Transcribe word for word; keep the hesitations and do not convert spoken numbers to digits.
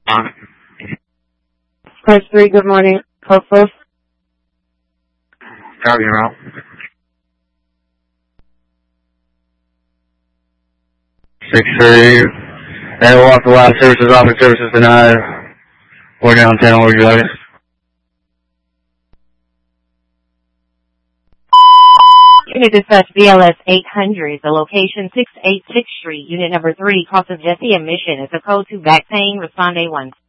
Press three, good morning. Code first. Copy, you're out. six three. And walk the last services, office services denied. We're downtown, where you like it? Unit dispatch B L S eight hundred, the location six eighty-sixth Street, unit number three, Crossing Jesse and Mission. It's a code two back pain, respond A one.